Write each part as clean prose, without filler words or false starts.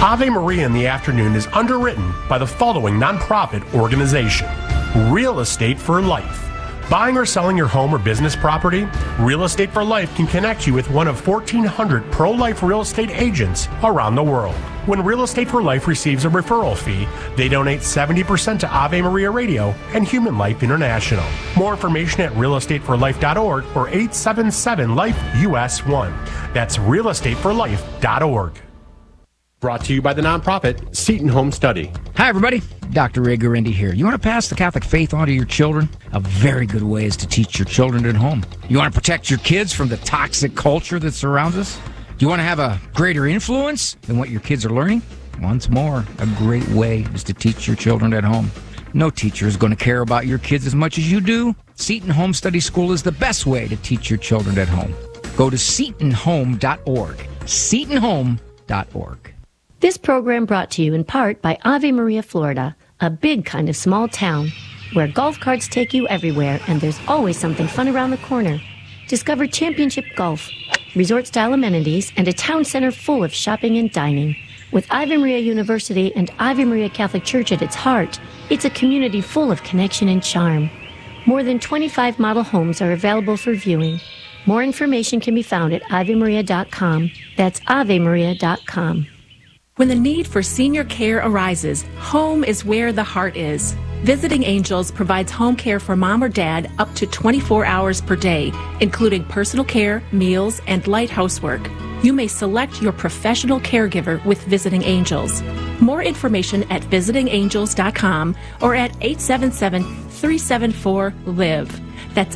Ave Maria in the Afternoon is underwritten by the following nonprofit organization: Real Estate for Life. Buying or selling your home or business property? Real Estate for Life can connect you with one of 1,400 pro-life real estate agents around the world. When Real Estate for Life receives a referral fee, they donate 70% to Ave Maria Radio and Human Life International. More information at realestateforlife.org or 877-LIFE-US1. That's realestateforlife.org. Brought to you by the nonprofit Seton Home Study. Hi, everybody. Dr. Ray Guarendi here. You want to pass the Catholic faith on to your children? A very good way is to teach your children at home. You want to protect your kids from the toxic culture that surrounds us? Do you want to have a greater influence than what your kids are learning? Once more, a great way is to teach your children at home. No teacher is going to care about your kids as much as you do. Seton Home Study School is the best way to teach your children at home. Go to setonhome.org. setonhome.org. This program brought to you in part by Ave Maria, Florida, a big kind of small town where golf carts take you everywhere and there's always something fun around the corner. Discover championship golf, resort-style amenities, and a town center full of shopping and dining. With Ave Maria University and Ave Maria Catholic Church at its heart, it's a community full of connection and charm. More than 25 model homes are available for viewing. More information can be found at avemaria.com. That's avemaria.com. When the need for senior care arises, home is where the heart is. Visiting Angels provides home care for mom or dad up to 24 hours per day, including personal care, meals, and light housework. You may select your professional caregiver with Visiting Angels. More information at visitingangels.com or at 877-374-LIVE. That's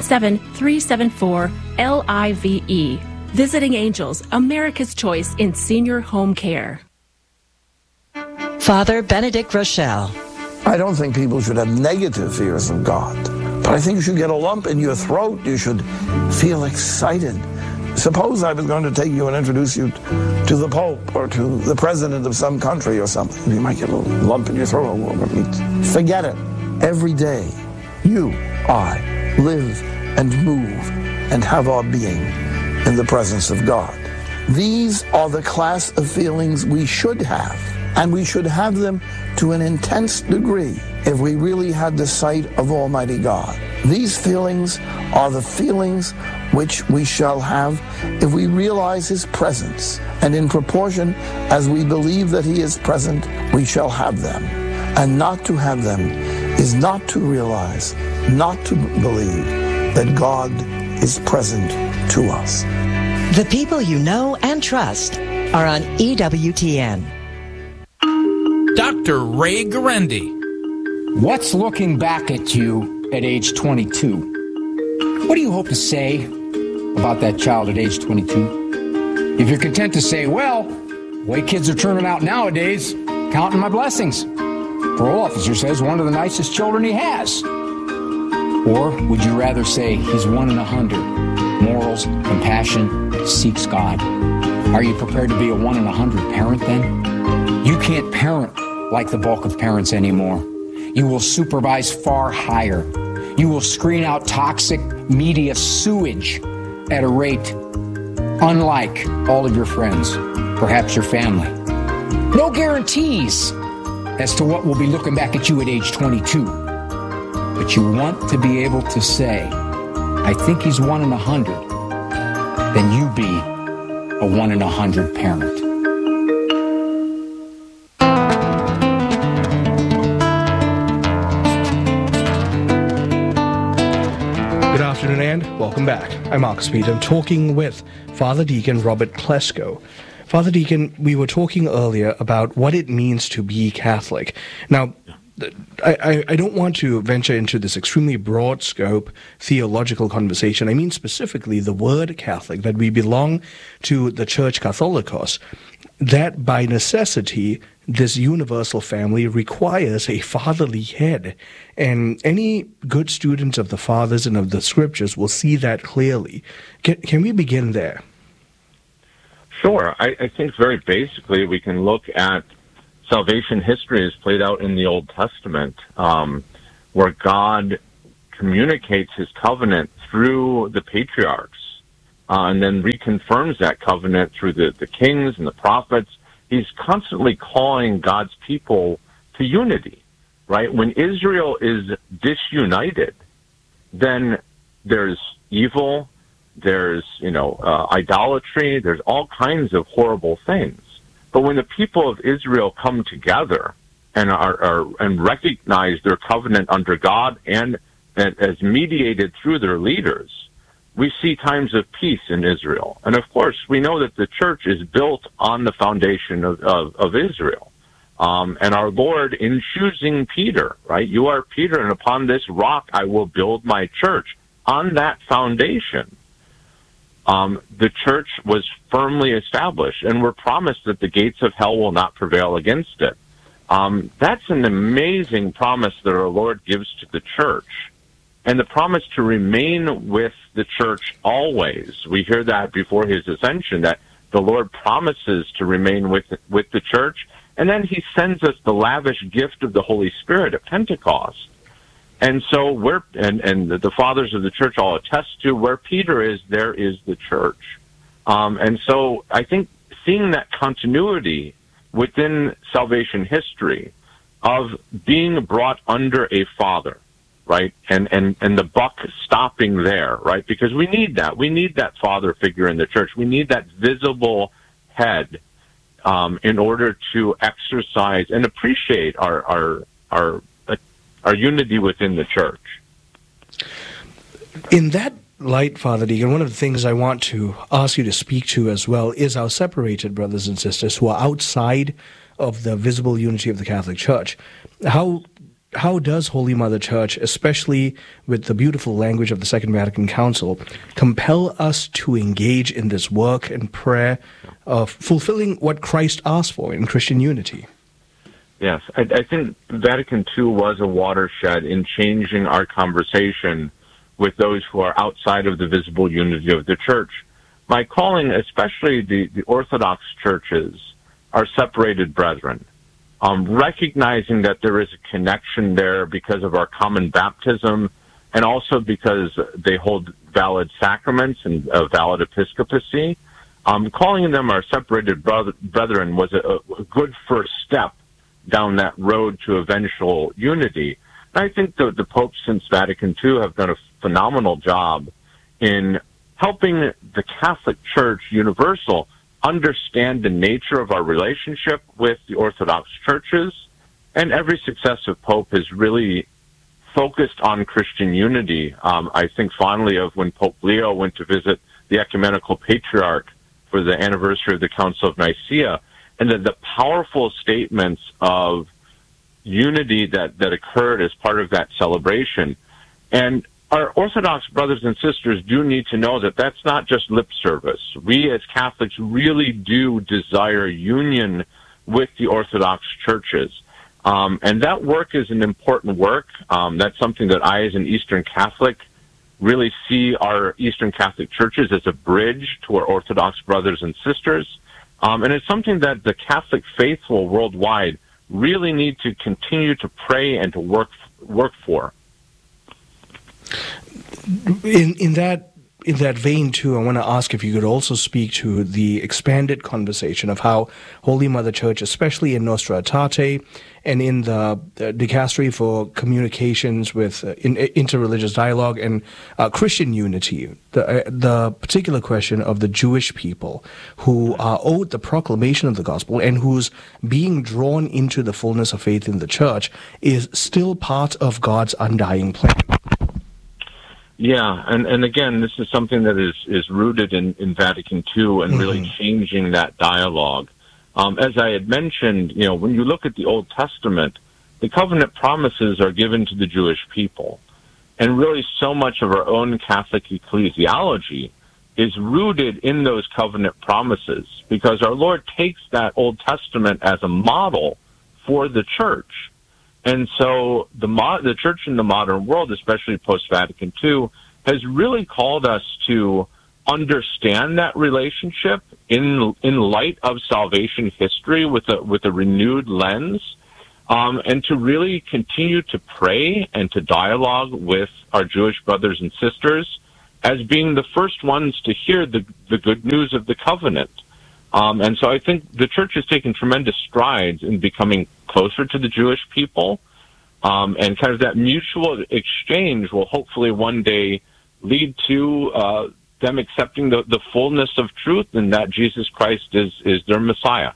877-374-LIVE. Visiting Angels, America's choice in senior home care. Father Benedict Rochelle. I don't think people should have negative fears of God, but I think you should get a lump in your throat. You should feel excited. Suppose I was going to take you and introduce you to the Pope or to the President of some country or something. You might get a little lump in your throat. Forget it. Every day, you, I, live and move and have our being in the presence of God. These are the class of feelings we should have, and we should have them to an intense degree if we really had the sight of Almighty God. These feelings are the feelings which we shall have if we realize His presence, and in proportion as we believe that He is present, we shall have them. And not to have them is not to realize, not to believe that God is present to us. The people you know and trust are on EWTN. Dr. Ray Guarendi. What's looking back at you at age 22? What do you hope to say about that child at age 22? If you're content to say, well, the way kids are turning out nowadays, counting my blessings. Parole officer says one of the nicest children he has. Or would you rather say he's 1 in 100? Morals, compassion, seeks God. Are you prepared to be a 1 in 100 parent then? You can't parent like the bulk of parents anymore. You will supervise far higher. You will screen out toxic media sewage at a rate unlike all of your friends, perhaps your family. No guarantees as to what will be looking back at you at age 22. But you want to be able to say, I think he's 1 in 100. Then you be a 1 in 100 parent. Good afternoon and welcome back. I'm Marcus Peter. I'm talking with Father Deacon Robert Klesko. Father Deacon, we were talking earlier about what it means to be Catholic. Now, I don't want to venture into this extremely broad scope theological conversation. I mean specifically the word Catholic, that we belong to the Church Catholicos, that by necessity this universal family requires a fatherly head. And any good students of the Fathers and of the Scriptures will see that clearly. Can we begin there? Sure. I think very basically we can look at salvation history as played out in the Old Testament, where God communicates His covenant through the patriarchs, and then reconfirms that covenant through the kings and the prophets, he's constantly calling God's people to unity, right? When Israel is disunited, then there's evil, there's, idolatry, there's all kinds of horrible things. But when the people of Israel come together and and recognize their covenant under God and as mediated through their leaders, we see times of peace in Israel. And of course, we know that the church is built on the foundation of Israel. And our Lord, in choosing Peter, right? You are Peter, and upon this rock I will build my church. On that foundation, the church was firmly established, and we're promised that the gates of hell will not prevail against it. That's an amazing promise that our Lord gives to the church, and the promise to remain with the church always. We hear that before his ascension, that the Lord promises to remain with the church, and then he sends us the lavish gift of the Holy Spirit at Pentecost. And so and the fathers of the church all attest to, where Peter is, there is the church. And so I think seeing that continuity within salvation history of being brought under a father, right? And the buck stopping there, right? Because we need that. We need that father figure in the church. We need that visible head in order to exercise and appreciate our unity within the church. In that light, Father Deacon, one of the things I want to ask you to speak to as well is our separated brothers and sisters who are outside of the visible unity of the Catholic Church. How does Holy Mother Church, especially with the beautiful language of the Second Vatican Council, compel us to engage in this work and prayer of fulfilling what Christ asked for in Christian unity? Yes, I think Vatican II was a watershed in changing our conversation with those who are outside of the visible unity of the Church. My calling, especially the Orthodox churches, are separated brethren, recognizing that there is a connection there because of our common baptism and also because they hold valid sacraments and valid episcopacy. Calling them our separated brethren was a good first step down that road to eventual unity. And I think the popes since Vatican II have done a phenomenal job in helping the Catholic Church universal understand the nature of our relationship with the Orthodox churches. And every successive pope has really focused on Christian unity. I think fondly of when Pope Leo went to visit the ecumenical patriarch for the anniversary of the Council of Nicaea, and the powerful statements of unity that occurred as part of that celebration. And our Orthodox brothers and sisters do need to know that that's not just lip service. We as Catholics really do desire union with the Orthodox churches. And that work is an important work. That's something that I, as an Eastern Catholic, really see our Eastern Catholic churches as a bridge to our Orthodox brothers and sisters. And it's something that the Catholic faithful worldwide really need to continue to pray and to work for. In that vein, too, I want to ask if you could also speak to the expanded conversation of how Holy Mother Church, especially in Nostra Aetate and in the Dicastery for Communications with Interreligious Dialogue and Christian Unity, the particular question of the Jewish people who are owed the proclamation of the gospel and who's being drawn into the fullness of faith in the church is still part of God's undying plan. Yeah, and again, this is something that is rooted in Vatican II and really changing that dialogue. As I had mentioned, when you look at the Old Testament, the covenant promises are given to the Jewish people. And really so much of our own Catholic ecclesiology is rooted in those covenant promises because our Lord takes that Old Testament as a model for the church. And so the church in the modern world, especially post-Vatican II, has really called us to understand that relationship in light of salvation history with a renewed lens, and to really continue to pray and to dialogue with our Jewish brothers and sisters as being the first ones to hear the good news of the covenant. And so I think the church has taken tremendous strides in becoming closer to the Jewish people, and kind of that mutual exchange will hopefully one day lead to them accepting the fullness of truth and that Jesus Christ is their Messiah.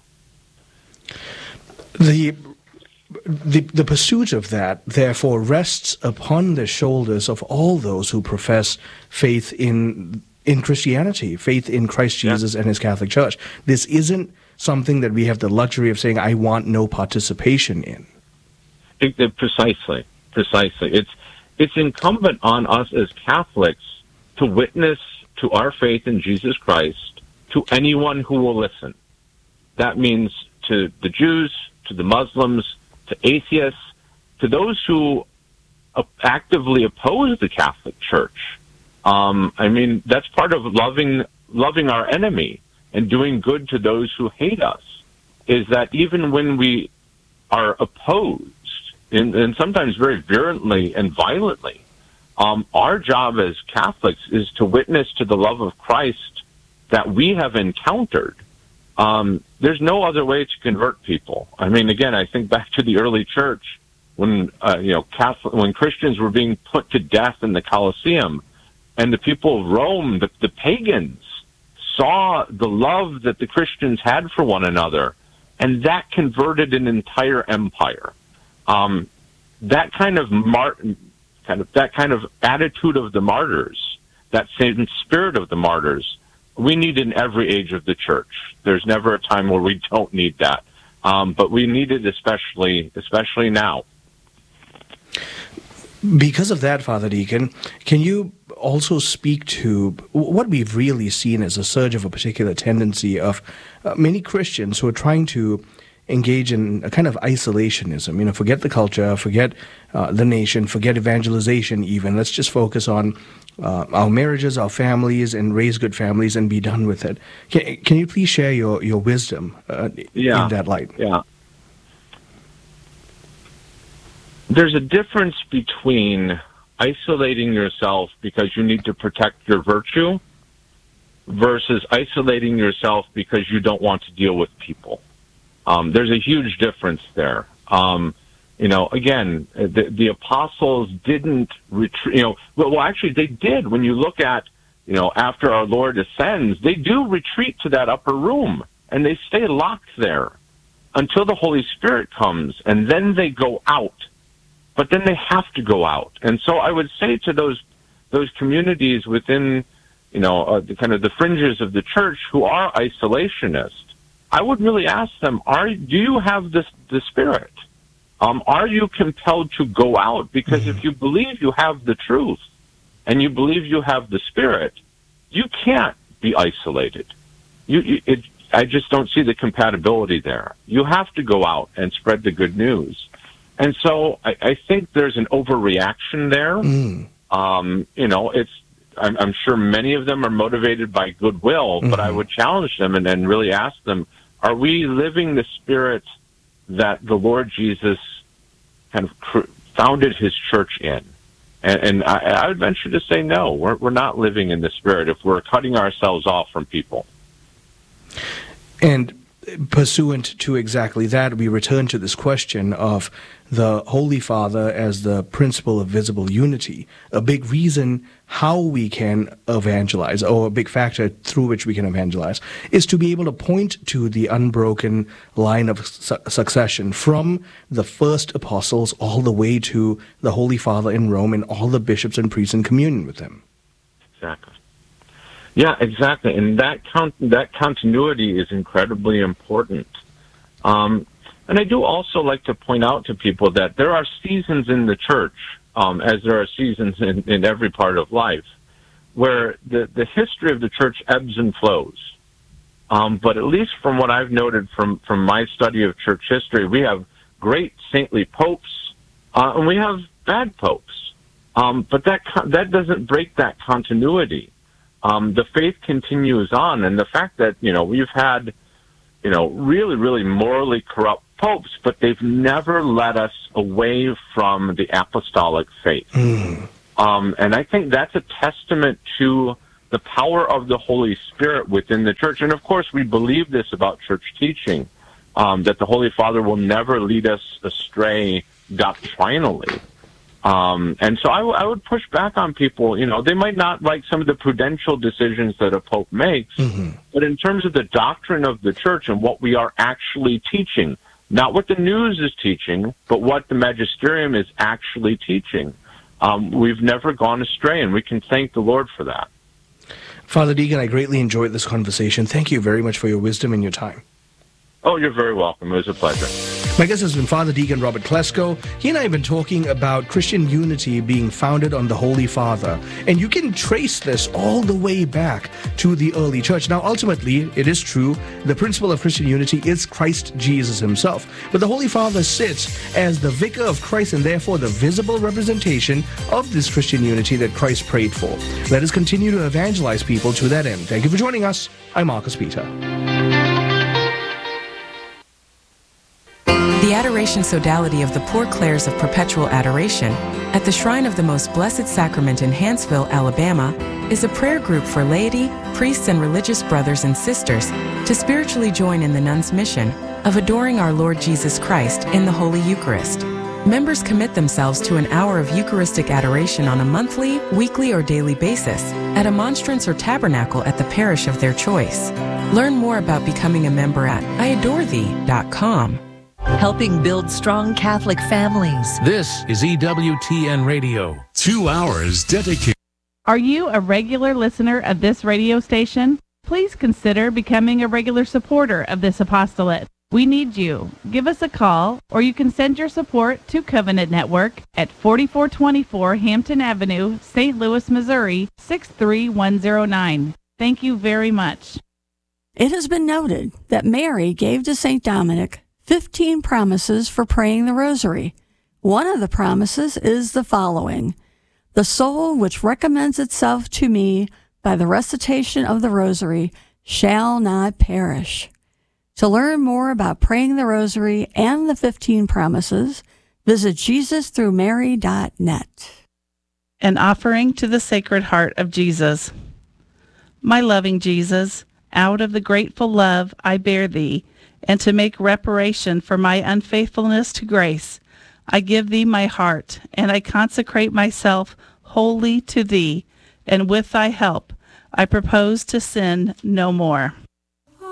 The pursuit of that, therefore, rests upon the shoulders of all those who profess faith in Christianity, faith in Christ Jesus and his Catholic Church. This isn't something that we have the luxury of saying, I want no participation in. Precisely. It's incumbent on us as Catholics to witness to our faith in Jesus Christ to anyone who will listen. That means to the Jews, to the Muslims, to atheists, to those who actively oppose the Catholic Church. That's part of loving our enemy and doing good to those who hate us, is that even when we are opposed, and sometimes very virulently and violently, our job as Catholics is to witness to the love of Christ that we have encountered. There's no other way to convert people. Again, I think back to the early church when when Christians were being put to death in the Colosseum, and the people of Rome, the pagans, saw the love that the Christians had for one another, and that converted an entire empire. That kind of attitude of the martyrs, that same spirit of the martyrs, we need in every age of the church. There's never a time where we don't need that, but we need it especially now. Because of that, Father Deacon, can you also speak to what we've really seen as a surge of a particular tendency of many Christians who are trying to engage in a kind of isolationism, forget the culture, forget the nation, forget evangelization even. Let's just focus on our marriages, our families, and raise good families and be done with it. Can you please share your wisdom in that light? Yeah. There's a difference between isolating yourself because you need to protect your virtue versus isolating yourself because you don't want to deal with people. There's a huge difference there. Again, the apostles didn't retreat. Well, actually, they did. When you look at, after our Lord ascends, they do retreat to that upper room, and they stay locked there until the Holy Spirit comes, and then they go out. But then they have to go out. And so I would say to those communities within, the fringes of the church who are isolationists, I would really ask them, do you have the Spirit? Are you compelled to go out? Because if you believe you have the truth and you believe you have the Spirit, you can't be isolated. I just don't see the compatibility there. You have to go out and spread the good news. And so I think there's an overreaction there. I'm sure many of them are motivated by goodwill, but I would challenge them and really ask them, are we living the Spirit that the Lord Jesus kind of founded his church in? And I would venture to say no, we're not living in the Spirit if we're cutting ourselves off from people. And pursuant to exactly that, we return to this question of the Holy Father as the principle of visible unity. A big reason how we can evangelize, or a big factor through which we can evangelize, is to be able to point to the unbroken line of succession from the first apostles all the way to the Holy Father in Rome and all the bishops and priests in communion with him. Exactly. Yeah, exactly. And that continuity is incredibly important. And I do also like to point out to people that there are seasons in the church, as there are seasons in every part of life, where the history of the church ebbs and flows. But at least from what I've noted from my study of church history, we have great saintly popes, and we have bad popes. But that doesn't break that continuity. The faith continues on, and the fact that, we've had, really, really morally corrupt popes, but they've never led us away from the apostolic faith. And I think that's a testament to the power of the Holy Spirit within the church. And of course, we believe this about church teaching, that the Holy Father will never lead us astray doctrinally. And so I would push back on people. They might not like some of the prudential decisions that a pope makes, but in terms of the doctrine of the church and what we are actually teaching, not what the news is teaching, but what the magisterium is actually teaching, we've never gone astray, and we can thank the Lord for that. Father Deacon, I greatly enjoyed this conversation. Thank you very much for your wisdom and your time. Oh, you're very welcome. It was a pleasure. My guest has been Father Deacon Robert Klesko. He and I have been talking about Christian unity being founded on the Holy Father. And you can trace this all the way back to the early church. Now, ultimately, it is true, the principle of Christian unity is Christ Jesus himself. But the Holy Father sits as the vicar of Christ and therefore the visible representation of this Christian unity that Christ prayed for. Let us continue to evangelize people to that end. Thank you for joining us. I'm Marcus Peter. The Adoration Sodality of the Poor Clares of Perpetual Adoration at the Shrine of the Most Blessed Sacrament in Hanceville, Alabama, is a prayer group for laity, priests, and religious brothers and sisters to spiritually join in the nuns' mission of adoring our Lord Jesus Christ in the Holy Eucharist. Members commit themselves to an hour of Eucharistic adoration on a monthly, weekly, or daily basis at a monstrance or tabernacle at the parish of their choice. Learn more about becoming a member at iadorethee.com. Helping build strong Catholic families. This is EWTN Radio. 2 hours dedicated. Are you a regular listener of this radio station? Please consider becoming a regular supporter of this apostolate. We need you. Give us a call, or you can send your support to Covenant Network at 4424 Hampton Avenue, St. Louis, Missouri, 63109. Thank you very much. It has been noted that Mary gave to St. Dominic 15 promises for praying the rosary. One of the promises is the following: the soul which recommends itself to me by the recitation of the rosary shall not perish. To learn more about praying the rosary and the 15 promises, visit JesusThroughMary.net. An offering to the Sacred Heart of Jesus. My loving Jesus, out of the grateful love I bear thee, and to make reparation for my unfaithfulness to grace, I give thee my heart, and I consecrate myself wholly to thee, and with thy help I propose to sin no more.